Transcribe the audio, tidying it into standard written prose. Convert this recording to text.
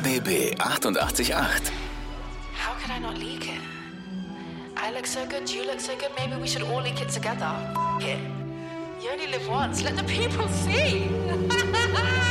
RBB 888. How could I not leak it? I look so good, you look so good, maybe we should all leak it together. F it. You only live once, let the people see.